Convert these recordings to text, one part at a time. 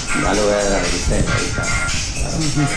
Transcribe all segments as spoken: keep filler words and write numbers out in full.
Ya lo voy a dar a Isel ahorita.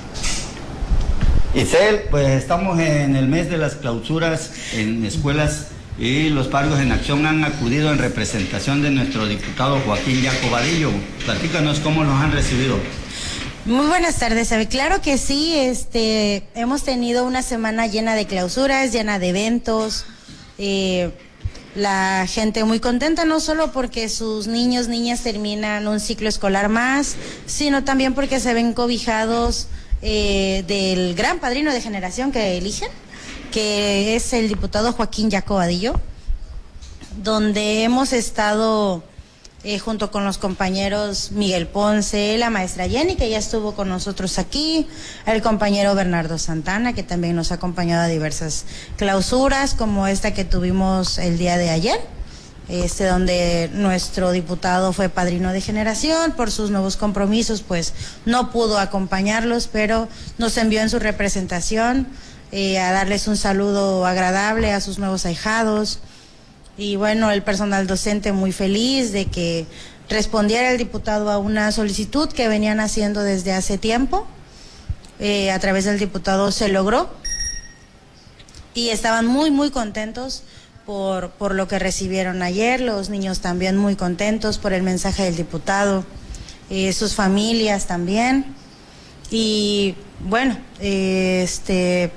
Isel, pues estamos en el mes de las clausuras en escuelas y los Parios en Acción han acudido en representación de nuestro diputado Joaquín Yaco Vadillo. Platícanos cómo los han recibido. Muy buenas tardes, ¿sabe? Claro que sí, este, hemos tenido una semana llena de clausuras, llena de eventos, eh, la gente muy contenta, no solo porque sus niños, niñas terminan un ciclo escolar más, sino también porque se ven cobijados eh, del gran padrino de generación que eligen, que es el diputado Joaquín Yaco Vadillo, donde hemos estado eh, junto con los compañeros Miguel Ponce, la maestra Jenny, que ya estuvo con nosotros aquí, el compañero Bernardo Santana, que también nos ha acompañado a diversas clausuras, como esta que tuvimos el día de ayer, este donde nuestro diputado fue padrino de generación, por sus nuevos compromisos, pues no pudo acompañarlos, pero nos envió en su representación Eh, a darles un saludo agradable a sus nuevos ahijados. Y bueno, el personal docente muy feliz de que respondiera el diputado a una solicitud que venían haciendo desde hace tiempo. Eh, a través del diputado se logró y estaban muy muy contentos por, por lo que recibieron ayer. Los niños también muy contentos por el mensaje del diputado, eh, sus familias también. Y bueno, eh, este...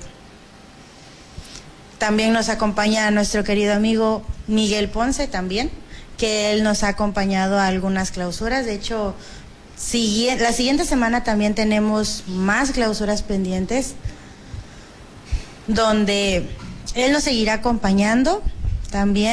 también nos acompaña nuestro querido amigo Miguel Ponce también, que él nos ha acompañado a algunas clausuras. De hecho, la siguiente semana también tenemos más clausuras pendientes, donde él nos seguirá acompañando también.